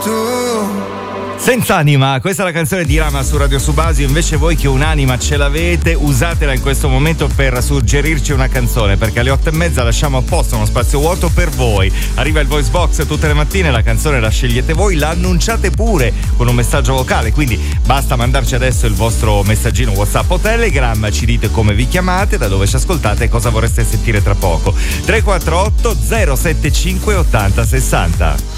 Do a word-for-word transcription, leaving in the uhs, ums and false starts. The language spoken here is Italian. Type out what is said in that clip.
Senza anima, questa è la canzone di Rama su Radio Subasio. Invece voi che un'anima ce l'avete, usatela in questo momento per suggerirci una canzone, perché alle otto e mezza lasciamo apposta uno spazio vuoto per voi. Arriva il voice box tutte le mattine, la canzone la scegliete voi, la annunciate pure con un messaggio vocale, quindi basta mandarci adesso il vostro messaggino WhatsApp o Telegram, ci dite come vi chiamate, da dove ci ascoltate e cosa vorreste sentire tra poco. tre quattro otto zero sette cinque ottanta sessanta.